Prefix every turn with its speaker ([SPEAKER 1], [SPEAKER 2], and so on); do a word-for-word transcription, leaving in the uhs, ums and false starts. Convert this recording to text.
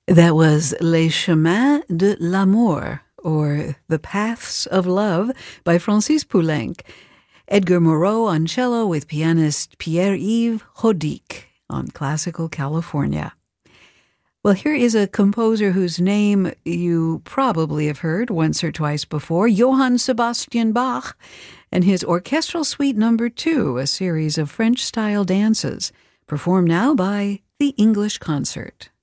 [SPEAKER 1] That was Les Chemins de l'Amour, or The Paths of Love, by Francis Poulenc. Edgar Moreau on cello with pianist Pierre-Yves Rodic on Classical California. Well, here is a composer whose name you probably have heard once or twice before, Johann Sebastian Bach, and his Orchestral Suite Number Two, a series of French-style dances, performed now by the English Concert.